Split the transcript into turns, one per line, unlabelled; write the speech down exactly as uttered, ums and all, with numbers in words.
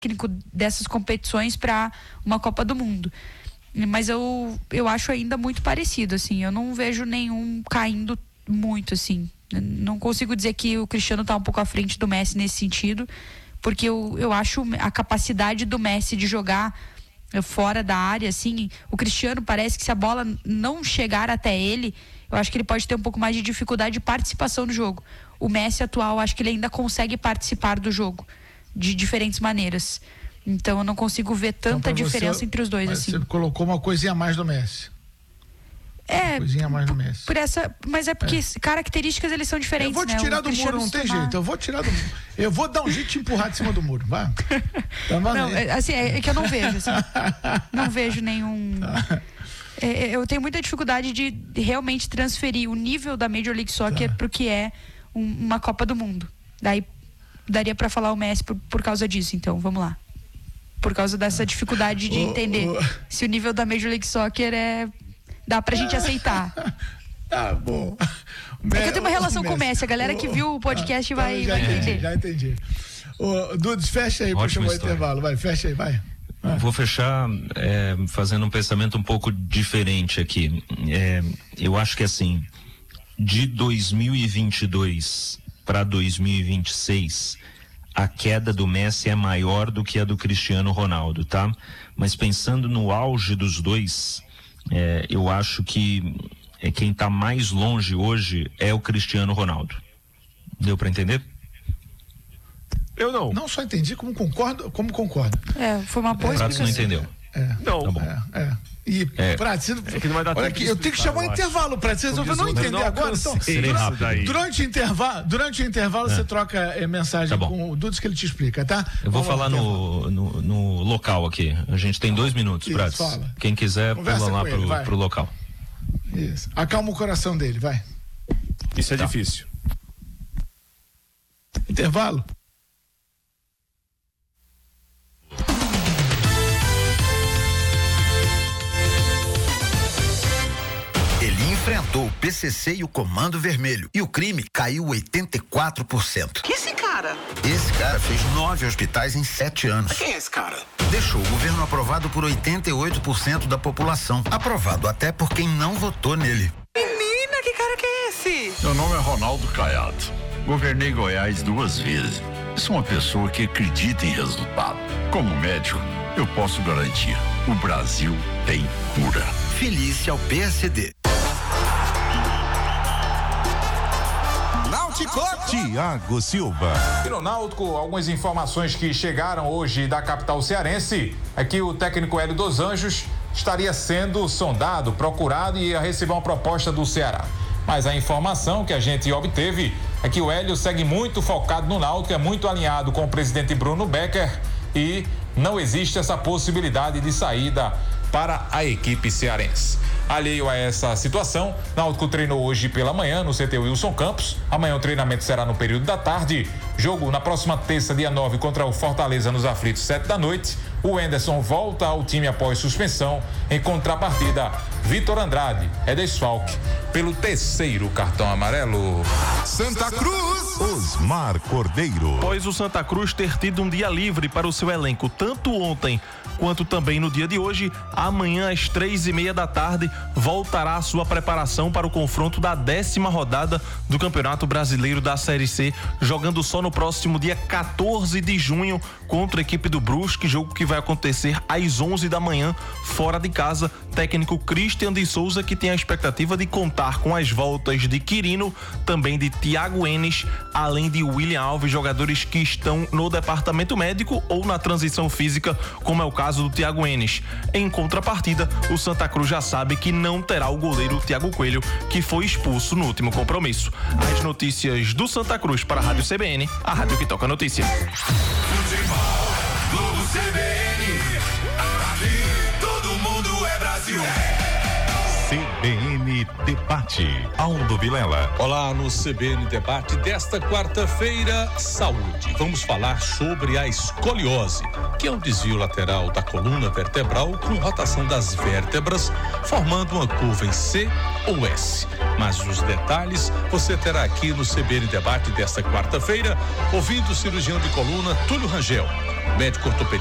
técnico dessas competições para uma Copa do Mundo. Mas eu, eu acho ainda muito parecido, assim. Eu não vejo nenhum caindo muito, assim. Não consigo dizer que o Cristiano tá um pouco à frente do Messi nesse sentido, porque eu, eu acho a capacidade do Messi de jogar fora da área, assim, o Cristiano parece que se a bola não chegar até ele, eu acho que ele pode ter um pouco mais de dificuldade de participação no jogo. O Messi atual, acho que ele ainda consegue participar do jogo de diferentes maneiras. Então eu não consigo ver tanta então, diferença você, entre os dois, assim.
Você colocou uma coisinha a mais do Messi.
É,
coisinha a mais no Messi.
Por essa, mas é porque é. características eles são diferentes,
né? Eu vou te
né?
tirar do muro, não tem tomar... jeito. Eu vou tirar do muro. Eu vou dar um jeito de te empurrar de cima do muro, vai. Tá
não, é, assim, é, é que eu não vejo, assim. Não vejo nenhum... Tá. É, eu tenho muita dificuldade de realmente transferir o nível da Major League Soccer tá. pro que é um, uma Copa do Mundo. Daí daria pra falar o Messi por, por causa disso, então, vamos lá. Por causa dessa dificuldade de entender oh, oh. se o nível da Major League Soccer é... dá pra gente aceitar.
Tá bom.
É que eu tenho uma relação com o Messi. A galera que viu o podcast
tá,
vai,
já
vai
entendi,
entender.
Já entendi. Ô, Dudes, fecha aí, puxa o intervalo. Vai, fecha aí, vai. vai.
Vou fechar é, fazendo um pensamento um pouco diferente aqui. É, eu acho que assim, de dois mil e vinte e dois para dois mil e vinte e seis, a queda do Messi é maior do que a do Cristiano Ronaldo, tá? Mas pensando no auge dos dois, É, eu acho que é, quem está mais longe hoje é o Cristiano Ronaldo. Deu para entender?
Eu não.
Não só entendi, como concordo, como concordo.
É, foi uma boa
explicação. Prato não entendeu.
É.
Não.
Tá bom. É, é. E,
é.
Prato, você...
é que não vai dar
olha aqui, eu tenho que chamar um intervalo, Prato. Vocês vão não entender não agora. Então, durante, durante o intervalo, durante o intervalo é. você troca é, mensagem tá com o Dudes que ele te explica, tá?
Eu vou Vamos falar no, no, no local aqui. A gente tem dois minutos, Prato. Quem quiser, Conversa pula lá ele, pro, pro local.
Isso. Acalma o coração dele, vai.
Isso é
tá.
difícil.
Intervalo.
Ele enfrentou o P C C e o Comando Vermelho e o crime caiu oitenta e quatro por cento.
Que esse cara?
Esse cara fez nove hospitais em sete anos.
Quem é esse cara?
Deixou o governo aprovado por oitenta e oito por cento da população. Aprovado até por quem não votou nele.
Menina, que cara que é esse?
Meu nome é Ronaldo Caiado. Governei Goiás duas vezes. Sou uma pessoa que acredita em resultado. Como médico, eu posso garantir: o Brasil tem cura.
Feliz ao P S D.
Tiago Silva.
E no Náutico, algumas informações que chegaram hoje da capital cearense é que o técnico Hélio dos Anjos estaria sendo sondado, procurado e ia receber uma proposta do Ceará. Mas a informação que a gente obteve é que o Hélio segue muito focado no Náutico, é muito alinhado com o presidente Bruno Becker e não existe essa possibilidade de saída para a equipe cearense. Alheio a essa situação, Náutico treinou hoje pela manhã no C T Wilson Campos. Amanhã o treinamento será no período da tarde. Jogo na próxima terça, dia nove, contra o Fortaleza nos Aflitos, sete da noite. O Henderson volta ao time após suspensão. Em contrapartida, Vitor Andrade é desfalque pelo terceiro cartão amarelo.
Santa Cruz. Osmar Cordeiro.
Após o Santa Cruz ter tido um dia livre para o seu elenco, tanto ontem quanto também no dia de hoje, amanhã às três e meia da tarde voltará a sua preparação para o confronto da décima rodada do Campeonato Brasileiro da Série C, jogando só no próximo dia quatorze de junho contra a equipe do Brusque, jogo que vai acontecer às onze da manhã fora de casa. Técnico Christian de Souza, que tem a expectativa de contar com as voltas de Quirino, também de Thiago Enes, além de William Alves, jogadores que estão no departamento médico ou na transição física, como é o caso do Thiago Enes. Em contrapartida, o Santa Cruz já sabe que não terá o goleiro Thiago Coelho, que foi expulso no último compromisso. As notícias do Santa Cruz para a Rádio C B N, a rádio que toca a notícia.
Futebol, Globo C B N, aqui todo mundo é Brasil.
C B N Debate, Aldo Vilela.
Olá, no C B N Debate desta quarta-feira, saúde. Vamos falar sobre a escoliose, que é um desvio lateral da coluna vertebral com rotação das vértebras, formando uma curva em C ou S. Mas os detalhes você terá aqui no C B N Debate desta quarta-feira, ouvindo o cirurgião de coluna Túlio Rangel. médico ortopedista